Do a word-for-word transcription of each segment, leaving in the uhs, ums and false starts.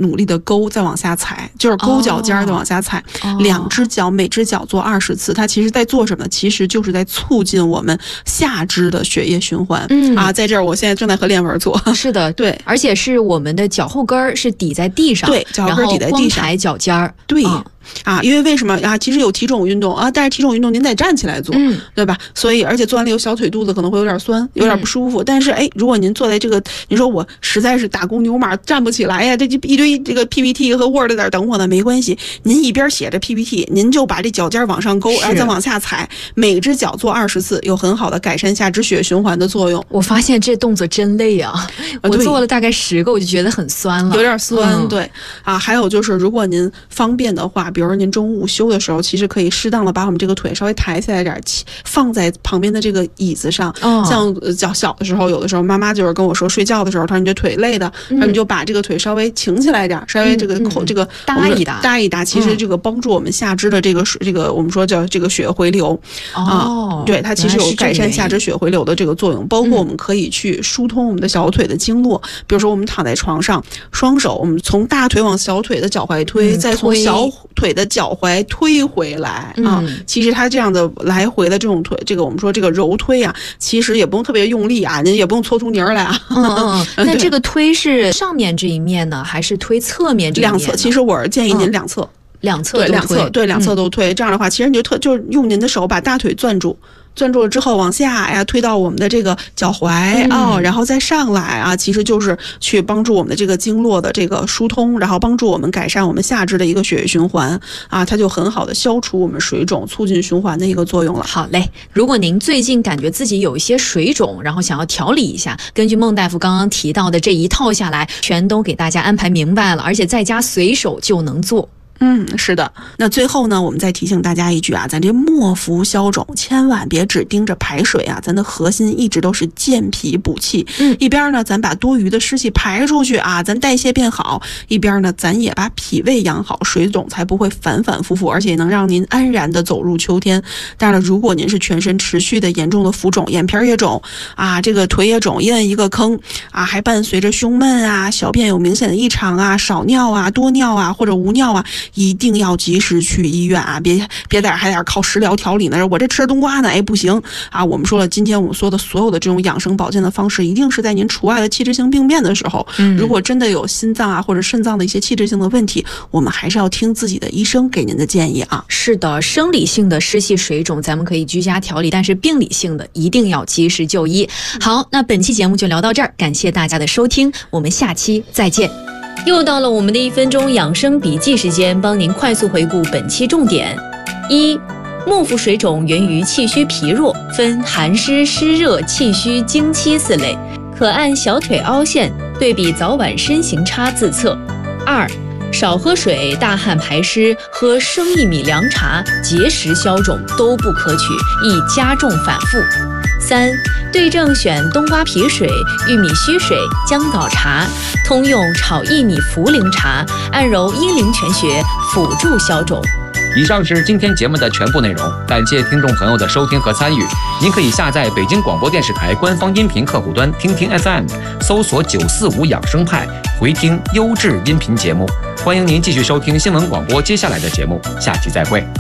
努力的勾，再往下踩，就是勾脚尖再往下踩，哦、两只脚每只脚做二十次。它其实在做什么？其实就是在促进我们下肢的血液循环。嗯啊，在这儿我现在正在和练文做。 是的， 对， 而且是我们的脚后跟儿是抵在地上， 对，脚后跟抵在地上， 抬脚尖儿， 对。 嗯啊，因为为什么啊？其实有体重运动啊，但是体重运动您得站起来做，嗯，对吧？所以而且做完了有小腿肚子可能会有点酸，有点不舒服。嗯、但是哎，如果您坐在这个，你说我实在是打工牛马站不起来呀，这一堆这个 P P T 和 Word 在那等我呢，没关系，您一边写着 P P T， 您就把这脚尖往上勾，然后再往下踩，每只脚做二十次，有很好的改善下肢血液循环的作用。 我发现这动作真累啊！我做了大概十个，我就觉得很酸了， 有点酸。 嗯、 对啊，还有就是如果您方便的话，比如说您中午休的时候，其实可以适当的把我们这个腿稍微抬起来点，放在旁边的这个椅子上。哦、像较小的时候，有的时候妈妈就是跟我说，睡觉的时候，她说你这腿累的，嗯、然后你就把这个腿稍微挺起来点，稍微这个口、嗯、这个搭一搭， 搭一搭，其实这个帮助我们下肢的这个水，这个我们说叫这个血液回流。 哦、 啊，对，它其实有改善下肢血回流的这个作用，包括我们可以去疏通我们的小腿的经络，比如说我们躺在床上，双手我们从大腿往小腿的脚踝推，嗯、再从小腿的脚踝推回来。啊，嗯、其实它这样的来回的这种推，这个我们说这个揉推啊，其实也不用特别用力啊，您也不用搓出泥儿来啊。 嗯嗯，那这个推是上面这一面呢，还是推侧面这一面呢？ 两侧，其实我是建议您两侧。嗯两侧对两侧对两侧都推，嗯、这样的话，其实你就特就是用您的手把大腿攥住，攥住了之后往下呀推到我们的这个脚踝啊、嗯哦，然后再上来啊，其实就是去帮助我们的这个经络的这个疏通，然后帮助我们改善我们下肢的一个血液循环啊，它就很好的消除我们水肿，促进循环的一个作用了。 好嘞，如果您最近感觉自己有一些水肿，然后想要调理一下，根据孟大夫刚刚提到的这一套下来，全都给大家安排明白了，而且在家随手就能做。 嗯，是的。那最后呢，我们再提醒大家一句啊，咱这末伏消肿，千万别只盯着排水啊，咱的核心一直都是健脾补气。嗯，一边呢，咱把多余的湿气排出去啊，咱代谢变好；一边呢，咱也把脾胃养好，水肿才不会反反复复，而且能让您安然的走入秋天。当然了，如果您是全身持续的严重的浮肿，眼皮也肿啊，这个腿也肿，一摁一个坑啊，还伴随着胸闷啊，小便有明显的异常啊，少尿啊，多尿啊，或者无尿啊。一定要及时去医院啊！别别在还在靠食疗调理呢。我这吃冬瓜呢，哎不行啊！我们说了，今天我们说的所有的这种养生保健的方式，一定是在您除外的器质性病变的时候。嗯，如果真的有心脏啊或者肾脏的一些器质性的问题，我们还是要听自己的医生给您的建议啊。 是的，生理性的湿气水肿咱们可以居家调理，但是病理性的一定要及时就医。好，那本期节目就聊到这儿，感谢大家的收听，我们下期再见。又到了我们的一分钟养生笔记时间，帮您快速回顾本期重点。一、末伏水肿源于气虚脾弱，分寒湿、湿热、气虚、经期四类，可按小腿凹陷对比早晚身形差自测。二、少喝水、大汗排湿、喝生薏米凉茶、节食消肿都不可取，易加重反复。三、对症选冬瓜皮水、玉米须水、姜枣茶，通用炒薏米茯苓茶，按揉阴陵泉穴，辅助消肿。 以上是今天节目的全部内容，感谢听众朋友的收听和参与。您可以下载北京广播电视台官方音频客户端听听 F M， 搜索九四五养生派，回听优质音频节目。欢迎您继续收听新闻广播接下来的节目，下期再会。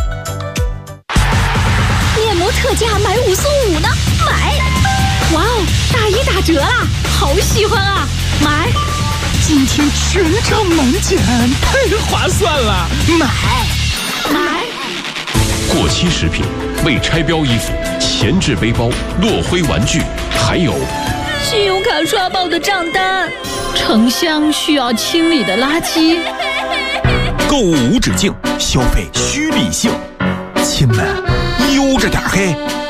面膜特价买五送五呢，买！哇哦，大一打折啦，好喜欢啊，买！ 今天全场满减，太划算了，买！ 买！ 过期食品、未拆标衣服、闲置背包、落灰玩具，还有信用卡刷爆的账单，成箱需要清理的垃圾。 购物无止境，消费需理性，亲们悠着点嘿。